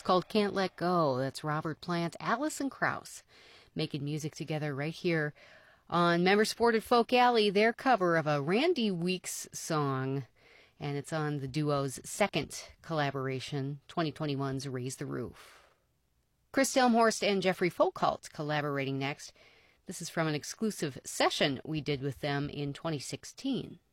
It's called Can't Let Go. That's Robert Plant, Alison Krauss, making music together right here on Member Supported Folk Alley, their cover of a Randy Weeks song. And it's on the duo's second collaboration, 2021's Raise the Roof. Chris Delmhorst and Jeffrey Folkalt collaborating next. This is from an exclusive session we did with them in 2016.